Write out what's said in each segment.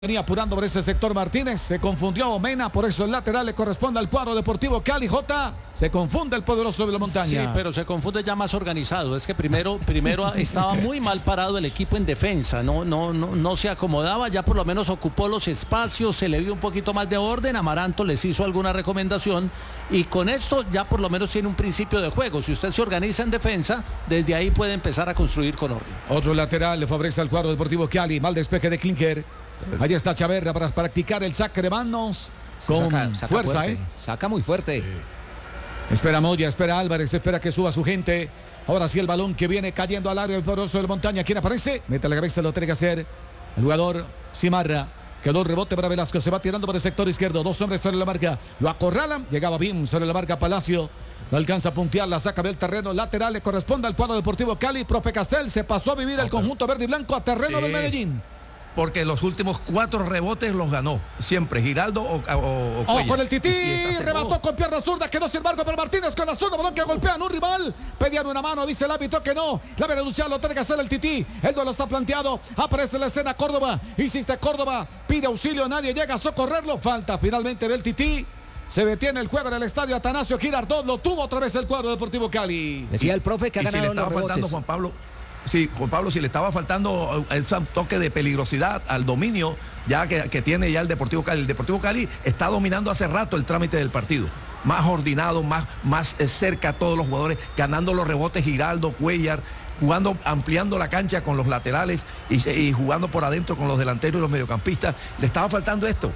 Venía apurando por ese sector Martínez, se confundió Mena, por eso el lateral le corresponde al cuadro Deportivo Cali. Jota, se confunde el poderoso de la montaña. Sí, pero se confunde ya más organizado. Es que primero estaba muy mal parado el equipo en defensa, no se acomodaba, ya por lo menos ocupó los espacios, se le vio un poquito más de orden. Amaranto les hizo alguna recomendación y con esto ya por lo menos tiene un principio de juego. Si usted se organiza en defensa, desde ahí puede empezar a construir con orden. Otro lateral le favorece al cuadro Deportivo Cali, mal despeje de Klinger. Allí está Chaverra para practicar el saque de manos con saca fuerza, fuerte, saca muy fuerte. Espera Moya, espera Álvarez, espera que suba su gente. Ahora sí el balón que viene cayendo al área del poderoso de la montaña. ¿Quién aparece? Mete la cabeza, lo tiene que hacer el jugador Simarra. Quedó el rebote para Velasco, se va tirando por el sector izquierdo. Dos hombres sobre la marca, lo acorralan. Llegaba bien sobre la marca Palacio. No alcanza a puntear, la saca del terreno lateral. Le corresponde al cuadro Deportivo Cali. Profe Castel se pasó a vivir el conjunto verde y blanco a terreno del Medellín. Porque los últimos 4 rebotes los ganó. Siempre, Giraldo o Cuellar. Con el Tití, remató con pierna zurda, quedó sin embargo para Martínez con la zurda, balón que golpean un rival. Pedían una mano, dice el árbitro que no. La denuncia lo tiene que hacer el Tití. El duelo está planteado. Aparece en la escena Córdoba. Insiste Córdoba, pide auxilio, nadie llega a socorrerlo. Falta finalmente del Tití. Se detiene el juego en el estadio Atanasio Girardot. Lo tuvo otra vez el cuadro Deportivo Cali. Decía el profe que ha ganado si le estaba los faltando rebotes. Juan Pablo, si le estaba faltando ese toque de peligrosidad al dominio ya que tiene ya el Deportivo Cali. El Deportivo Cali está dominando hace rato el trámite del partido. Más ordenado, más cerca a todos los jugadores, ganando los rebotes Giraldo, Cuellar, jugando, ampliando la cancha con los laterales y jugando por adentro con los delanteros y los mediocampistas. Le estaba faltando esto,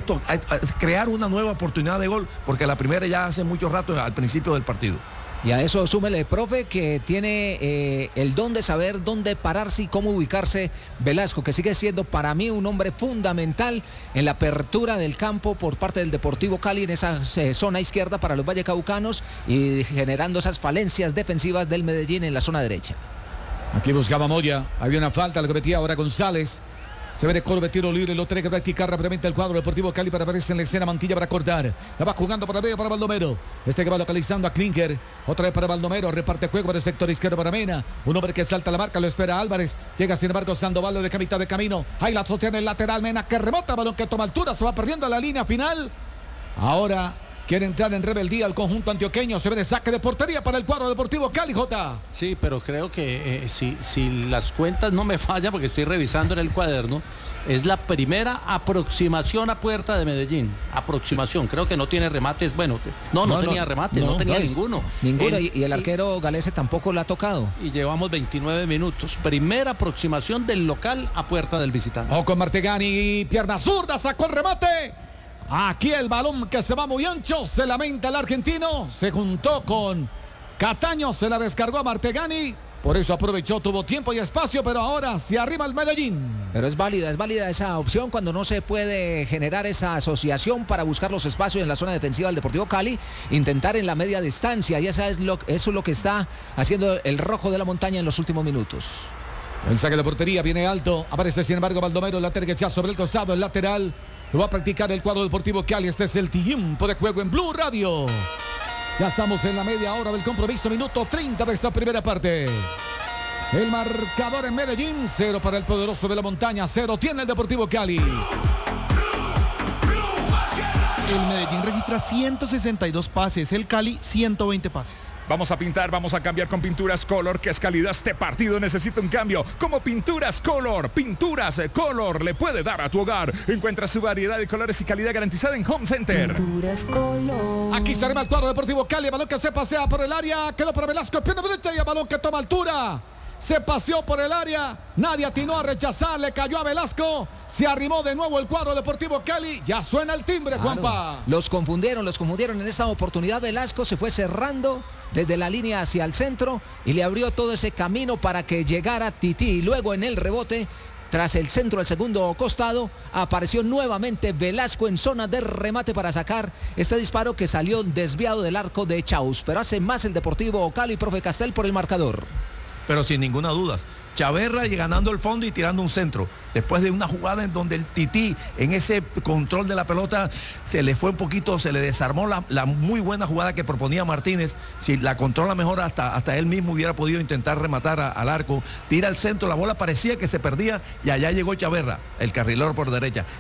crear una nueva oportunidad de gol, porque la primera ya hace mucho rato al principio del partido. Y a eso súmele, profe, que tiene el don de saber dónde pararse y cómo ubicarse Velasco, que sigue siendo para mí un hombre fundamental en la apertura del campo por parte del Deportivo Cali en esa zona izquierda para los vallecaucanos y generando esas falencias defensivas del Medellín en la zona derecha. Aquí buscaba Moya, había una falta, la cometía ahora González. Se ve de Corbe, tiro libre, lo tiene que practicar rápidamente el cuadro Deportivo Cali para aparecer en la escena. Mantilla para cortar, la va jugando para medio para Baldomero. Que va localizando a Klinger, otra vez para Baldomero, reparte juego para el sector izquierdo para Mena. Un hombre que salta la marca, lo espera Álvarez. Llega sin embargo Sandoval, lo deja a mitad de camino. Ahí la sostiene el lateral, Mena que remota, balón que toma altura, se va perdiendo la línea final. Ahora quiere entrar en rebeldía el conjunto antioqueño. Se ve de saque de portería para el cuadro Deportivo Cali, Jota. Sí, pero creo que si las cuentas no me fallan, porque estoy revisando en el cuaderno, es la primera aproximación a puerta de Medellín. Aproximación, creo que no tiene remates. Bueno, no tenía remates, no tenía ninguno. Ninguno, y el arquero Galese tampoco la ha tocado. Y llevamos 29 minutos. Primera aproximación del local a puerta del visitante. Con Martegani, pierna zurda, sacó el remate. Aquí el balón que se va muy ancho, se lamenta el argentino, se juntó con Cataño, se la descargó a Martegani, por eso aprovechó, tuvo tiempo y espacio, pero ahora se arrima el Medellín. Pero es válida esa opción cuando no se puede generar esa asociación para buscar los espacios en la zona defensiva del Deportivo Cali, intentar en la media distancia, y eso es lo que está haciendo el rojo de la montaña en los últimos minutos. El saque de portería viene alto, aparece sin embargo Baldomero, la tiene que echar sobre el costado, el lateral. Lo va a practicar el cuadro Deportivo Cali. Este es el tiempo de juego en Blue Radio. Ya estamos en la media hora del compromiso. Minuto 30 de esta primera parte. El marcador en Medellín. 0 para el poderoso de la montaña. 0 tiene el Deportivo Cali. El Medellín registra 162 pases. El Cali 120 pases. Vamos a pintar, vamos a cambiar con Pinturas Color, que es calidad. Este partido necesita un cambio. Como Pinturas Color le puede dar a tu hogar. Encuentra su variedad de colores y calidad garantizada en Home Center. Pinturas Color. Aquí se arriba el cuadro Deportivo Cali. El balón que se pasea por el área. Quedó para Velasco, pierna derecha, y el balón que toma altura. Se paseó por el área, nadie atinó a rechazar, le cayó a Velasco, se arrimó de nuevo el cuadro Deportivo Cali, ya suena el timbre, claro. Juanpa. Los confundieron en esta oportunidad. Velasco se fue cerrando desde la línea hacia el centro y le abrió todo ese camino para que llegara Tití, y luego en el rebote, tras el centro al segundo costado, apareció nuevamente Velasco en zona de remate para sacar este disparo que salió desviado del arco de Chaus, pero hace más el Deportivo Cali, profe Castel, por el marcador. Pero sin ninguna duda, Chaverra y ganando el fondo y tirando un centro. Después de una jugada en donde el Tití, en ese control de la pelota, se le fue un poquito, se le desarmó la muy buena jugada que proponía Martínez. Si la controla mejor, hasta él mismo hubiera podido intentar rematar al arco. Tira al centro, la bola parecía que se perdía y allá llegó Chaverra, el carrilero por derecha.